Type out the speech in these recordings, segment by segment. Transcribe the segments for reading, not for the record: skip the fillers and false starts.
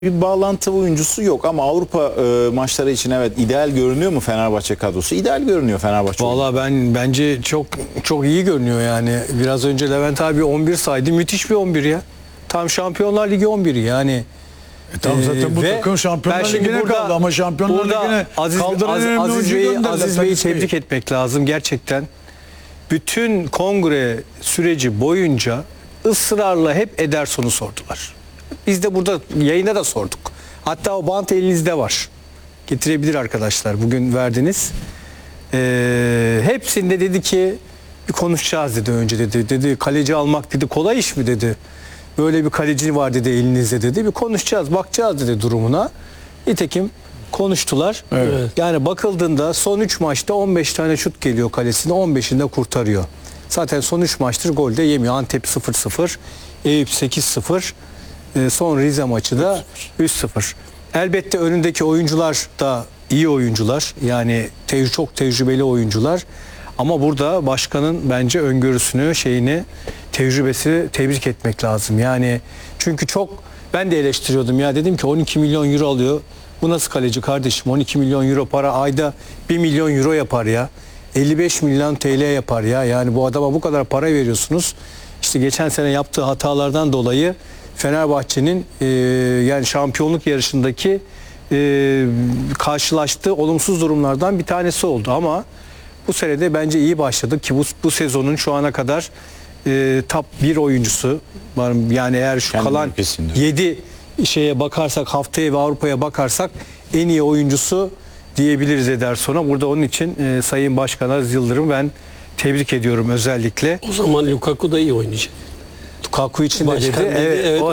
bir bağlantı oyuncusu yok ama Avrupa maçları için evet ideal görünüyor mu Fenerbahçe kadrosu? İdeal görünüyor Fenerbahçe. Valla bence çok iyi görünüyor yani. Biraz önce Levent abi 11 saydı. Müthiş bir 11 ya. Tam Şampiyonlar Ligi 11'i yani. Tam zaten bu takım Şampiyonlar Ligi'ne kaldı ama Şampiyonlar Ligi'ne kaldıran önemli oyuncuyu gönderdiler. Aziz Bey'i tebrik etmek lazım gerçekten. Bütün kongre süreci boyunca ısrarla hep Ederson'u sordular. Biz de burada yayında da sorduk. Hatta o bant elinizde var. Getirebilir arkadaşlar. Bugün verdiniz. Hepsinde dedi ki bir konuşacağız dedi önce dedi. Dedi kaleci almak dedi kolay iş mi dedi. Böyle bir kaleci var dedi elinizde dedi. Bir konuşacağız, bakacağız dedi durumuna. Nitekim konuştular. Evet. Yani bakıldığında son 3 maçta 15 tane şut geliyor kalesine, 15'inde kurtarıyor. Zaten son 3 maçtır gol de yemiyor. Antep 0-0, Eyüp 8-0. Son Rize maçı da 3-0. Elbette önündeki oyuncular da iyi oyuncular. Yani çok tecrübeli oyuncular. Ama burada başkanın bence öngörüsünü, tecrübesini tebrik etmek lazım. Yani çünkü ben de eleştiriyordum ya, dedim ki 12 milyon euro alıyor. Bu nasıl kaleci kardeşim? 12 milyon euro para ayda 1 milyon euro yapar ya. 55 milyon TL yapar ya. Yani bu adama bu kadar para veriyorsunuz. İşte geçen sene yaptığı hatalardan dolayı Fenerbahçe'nin yani şampiyonluk yarışındaki karşılaştığı olumsuz durumlardan bir tanesi oldu. Ama bu sene de bence iyi başladı ki bu sezonun şu ana kadar top 1 oyuncusu var. Yani eğer şu Kendi kalan ülkesinde. 7 şeye bakarsak, haftaya ve Avrupa'ya bakarsak en iyi oyuncusu diyebiliriz Ederson'a. Burada onun için Sayın Başkan Aziz Yıldırım ben tebrik ediyorum özellikle. O zaman Lukaku da iyi oynayacak. Lukaku için de Başkan dedi. dedi, Evet,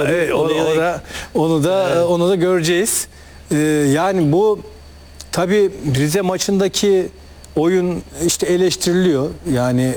onu da göreceğiz. Yani bu tabii Rize maçındaki oyun işte eleştiriliyor. Yani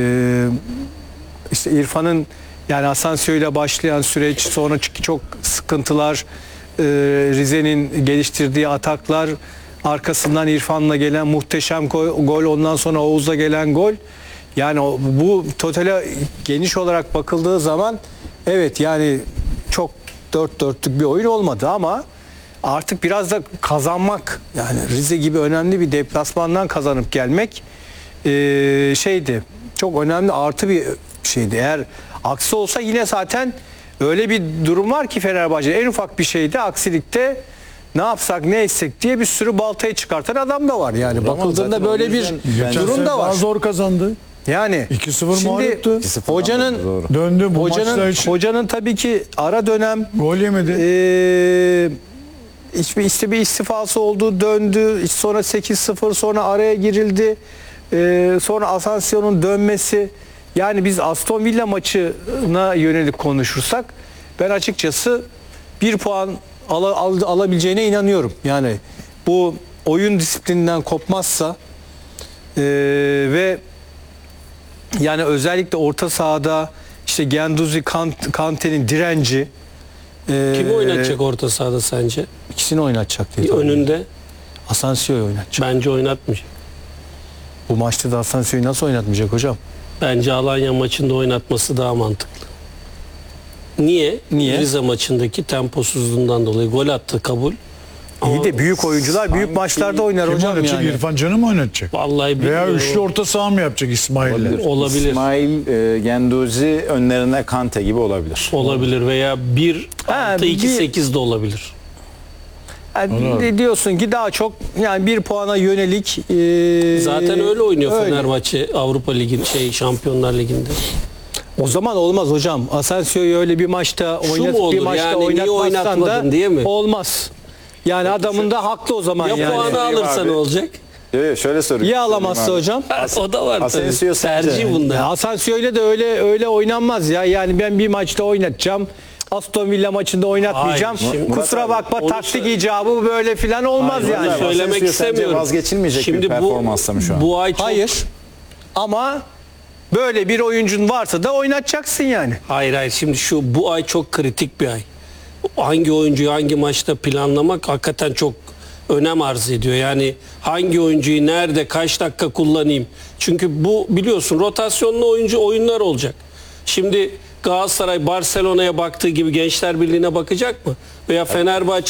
işte İrfan'ın yani Asensio ile başlayan süreç, sonra çok sıkıntılar, Rize'nin geliştirdiği ataklar, arkasından İrfan'la gelen muhteşem gol, ondan sonra Oğuz'la gelen gol. Yani bu totale geniş olarak bakıldığı zaman evet yani çok dört dörtlük bir oyun olmadı ama artık biraz da kazanmak, yani Rize gibi önemli bir deplasmandan kazanıp gelmek çok önemli, artı bir şeydi. Eğer aksi olsa yine zaten öyle bir durum var ki Fenerbahçe en ufak bir şeyde, aksilikte ne yapsak ne etsek diye bir sürü baltayı çıkartan adam da var. Yani bakıldığında böyle bir durum da var. Daha zor kazandı. Yani 2-0 mağluptu. hocanın Döndü bu maçlar için. hocanın tabii ki ara dönem Gol yemedi. bir istifası oldu, döndü. Sonra 8-0, sonra araya girildi. Sonra Asensio'nun dönmesi. Yani biz Aston Villa maçına yönelik konuşursak ben açıkçası 1 puan alabileceğine inanıyorum. Yani bu oyun disiplininden kopmazsa ve yani özellikle orta sahada işte Guendouzi, Kante'nin direnci. Kimi oynatacak orta sahada sence? İkisini oynatacak diye. Önünde Asensio'yu oynatacak. bence oynatmayacak. Bu maçta da Asensio'yu nasıl oynatmayacak hocam? Bence Alanya maçında oynatması daha mantıklı. Niye? Niye? Rize maçındaki temposuzluğundan dolayı gol attı, kabul. İyi de büyük oyuncular büyük maçlarda oynar Kim hocam oynatacak? yani. İrfan Can'ı mı oynatacak? Vallahi Veya bilmiyorum. üçlü orta saha mı yapacak İsmail'le? Olabilir. İsmail Guendouzi önlerine Kante gibi olabilir. Olabilir veya 1-6-2-8 de olabilir. Yani diyorsun ki daha çok yani 1 puana yönelik Zaten öyle oynuyor öyle. Fenerbahçe Avrupa Ligi Şampiyonlar Ligi'nde. O zaman olmaz hocam. Asensio'yu öyle bir maçta Şu mu olur? bir maçta Yani niye oynatmazsan da oynatmadın diye mi? olmaz. Yani adamın da haklı o zaman Ya yani. puanı alırsa Abi. ne olacak? Yok, şöyle sorayım. Ya alamazsa hocam? O da var tabii. Asensio sence? Tercih bunda. Ya Asensio ile de öyle oynanmaz ya. Yani ben bir maçta oynatacağım. Aston Villa maçında oynatmayacağım. Hayır, şimdi- Kusura bakma, Onu taktik icabı böyle filan olmaz Hayır, yani. onu söylemek Asensio sence istemiyorum. vazgeçilmeyecek bir performansla mı şu an? Bu ay çok... Hayır. Ama böyle bir oyuncun varsa da oynatacaksın yani. Hayır şimdi bu ay çok kritik bir ay. Hangi oyuncuyu hangi maçta planlamak hakikaten çok önem arz ediyor. Yani hangi oyuncuyu nerede kaç dakika kullanayım. Çünkü bu biliyorsun rotasyonlu oyuncu oyunlar olacak. Şimdi Galatasaray Barcelona'ya baktığı gibi Gençler Birliği'ne bakacak mı? Veya Fenerbahçe